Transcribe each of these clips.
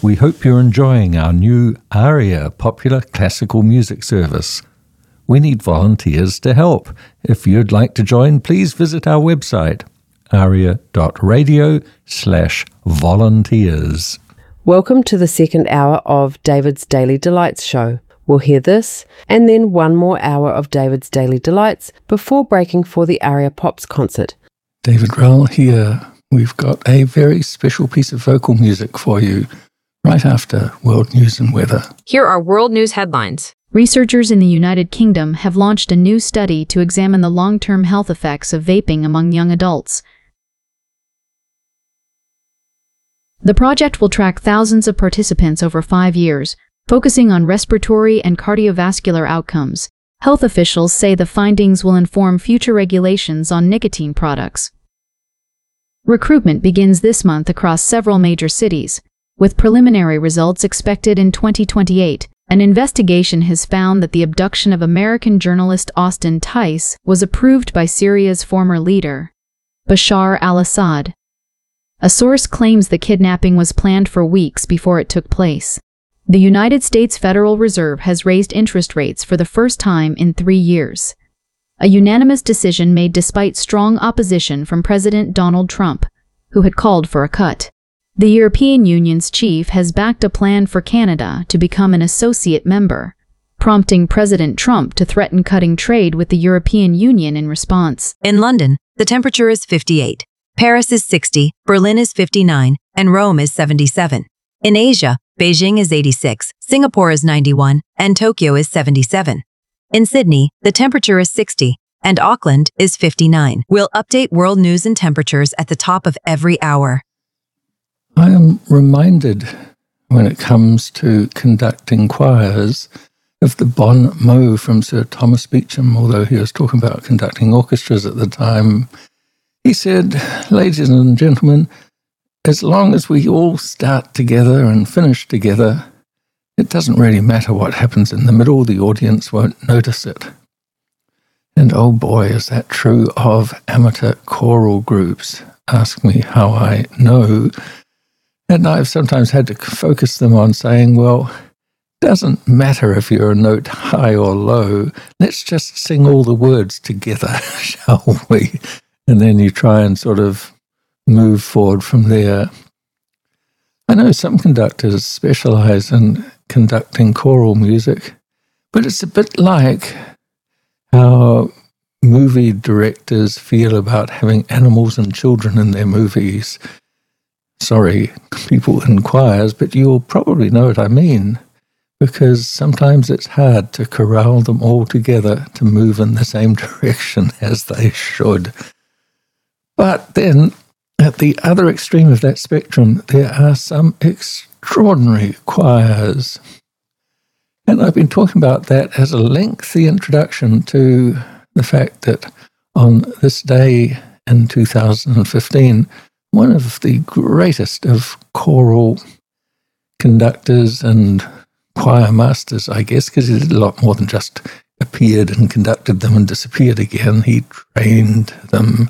We hope you're enjoying our new ARIA popular classical music service. We need volunteers to help. If you'd like to join, please visit our website, aria.radio/volunteers. Welcome to the second hour of David's Daily Delights show. We'll hear this, and then one more hour of David's Daily Delights before breaking for the ARIA Pops concert. David Rowell here. We've got a very special piece of vocal music for you right after World News and Weather. Here are world news headlines. Researchers in the United Kingdom have launched a new study to examine the long-term health effects of vaping among young adults. The project will track thousands of participants over 5 years, focusing on respiratory and cardiovascular outcomes. Health officials say the findings will inform future regulations on nicotine products. Recruitment begins this month across several major cities, with preliminary results expected in 2028. An investigation has found that the abduction of American journalist Austin Tice was approved by Syria's former leader, Bashar al-Assad. A source claims the kidnapping was planned for weeks before it took place. The United States Federal Reserve has raised interest rates for the first time in 3 years. A unanimous decision made despite strong opposition from President Donald Trump, who had called for a cut. The European Union's chief has backed a plan for Canada to become an associate member, prompting President Trump to threaten cutting trade with the European Union in response. In London, the temperature is 58. Paris is 60, Berlin is 59, and Rome is 77. In Asia, Beijing is 86, Singapore is 91, and Tokyo is 77. In Sydney, the temperature is 60, and Auckland is 59. We'll update world news and temperatures at the top of every hour. I am reminded, when it comes to conducting choirs, of the bon mot from Sir Thomas Beecham, although he was talking about conducting orchestras at the time. He said, "Ladies and gentlemen, as long as we all start together and finish together, it doesn't really matter what happens in the middle, the audience won't notice it." And oh boy, is that true of amateur choral groups. Ask me how I know. And I've sometimes had to focus them on saying, well, it doesn't matter if you're a note high or low. Let's just sing all the words together, shall we? And then you try and sort of move forward from there. I know some conductors specialize in conducting choral music, but it's a bit like how movie directors feel about having animals and children in their movies. Sorry, people in choirs, but you'll probably know what I mean, because sometimes it's hard to corral them all together to move in the same direction as they should. But then, at the other extreme of that spectrum, there are some extraordinary choirs. And I've been talking about that as a lengthy introduction to the fact that on this day in 2015, one of the greatest of choral conductors and choir masters, I guess, because he did a lot more than just appeared and conducted them and disappeared again. He trained them.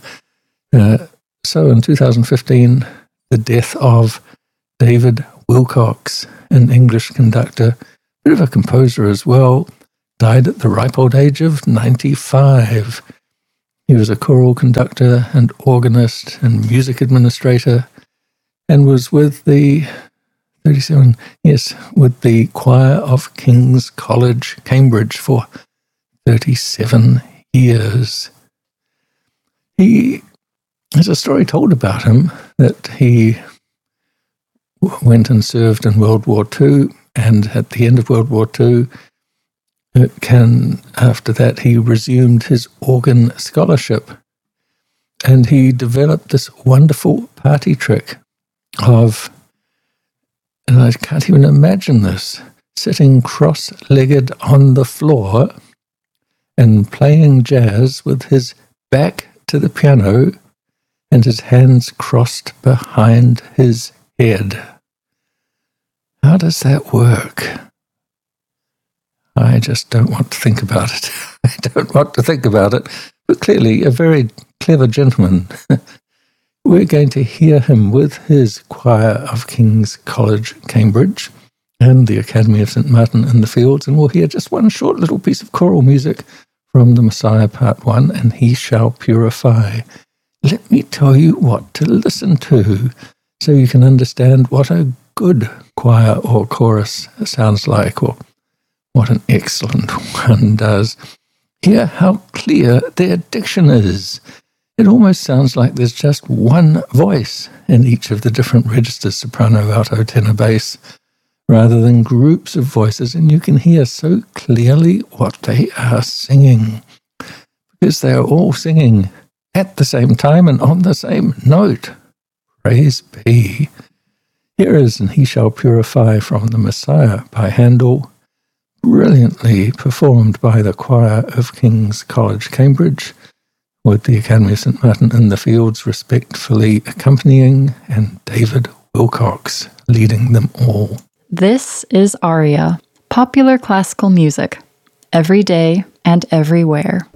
So in 2015, the death of David Wilcox, an English conductor, bit of a composer as well, died at the ripe old age of 95. He was a choral conductor and organist and music administrator, and was with the with the choir of King's College, Cambridge, for 37 years. He There's a story told about him that he went and served in World War II, and at the end of World War II, after that, he resumed his organ scholarship, and he developed this wonderful party trick of, and I can't even imagine this, sitting cross-legged on the floor and playing jazz with his back to the piano and his hands crossed behind his head. How does that work? I just don't want to think about it. I don't want to think about it. But clearly, a very clever gentleman. We're going to hear him with his choir of King's College, Cambridge, and the Academy of St. Martin in the Fields, and we'll hear just one short little piece of choral music from the Messiah Part 1, and He Shall Purify. Let me tell you what to listen to so you can understand what a good choir or chorus sounds like, or what an excellent one does. Hear how clear their diction is. It almost sounds like there's just one voice in each of the different registers, soprano, alto, tenor, bass, rather than groups of voices, and you can hear so clearly what they are singing, because they are all singing at the same time and on the same note. Praise be. Here is And He Shall Purify from the Messiah by Handel, brilliantly performed by the choir of King's College, Cambridge, with the Academy of St. Martin in the Fields respectfully accompanying, and David Wilcox leading them all. This is Aria, popular classical music, every day and everywhere.